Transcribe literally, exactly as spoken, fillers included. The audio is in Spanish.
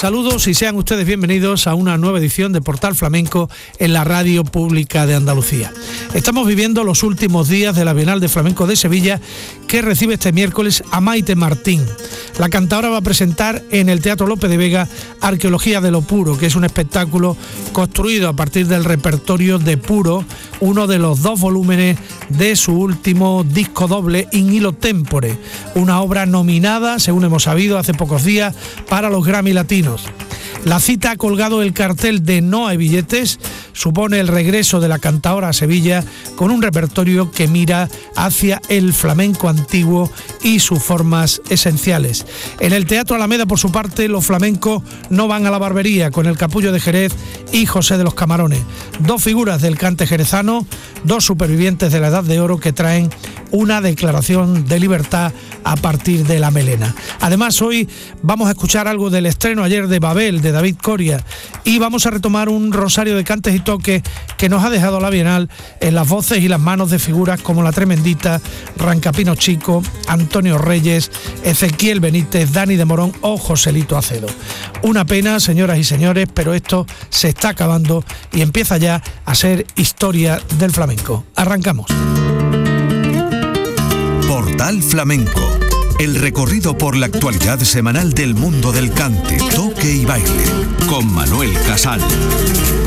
Saludos y sean ustedes bienvenidos a una nueva edición de Portal Flamenco en la Radio Pública de Andalucía. Estamos viviendo los últimos días de la Bienal de Flamenco de Sevilla, que recibe este miércoles a Maite Martín. La cantadora va a presentar en el Teatro Lope de Vega Arqueología de lo Puro, que es un espectáculo construido a partir del repertorio de Puro, uno de los dos volúmenes de su último disco doble In Illo Tempore, una obra nominada, según hemos sabido hace pocos días, para los Grammy Latinos. La cita ha colgado el cartel de No hay billetes, supone el regreso de la cantadora a Sevilla con un repertorio que mira hacia el flamenco antiguo y sus formas esenciales. En el Teatro Alameda, por su parte, los flamencos no van a la barbería, con el Capullo de Jerez y José de los Camarones, dos figuras del cante jerezano, dos supervivientes de la Edad de Oro que traen una declaración de libertad a partir de la melena. Además, hoy vamos a escuchar algo del estreno ayer de Babel, de David Coria, y vamos a retomar un rosario de cantes y toques que nos ha dejado la Bienal en las voces y las manos de figuras como La Tremendita, Rancapino Chico, Antonio Reyes, Ezequiel Benítez, Dani de Morón o Joselito Acedo. Una pena, señoras y señores, pero esto se está acabando y empieza ya a ser historia del flamenco. Arrancamos. Portal Flamenco, el recorrido por la actualidad semanal del mundo del cante, toque y baile, con Manuel Casal.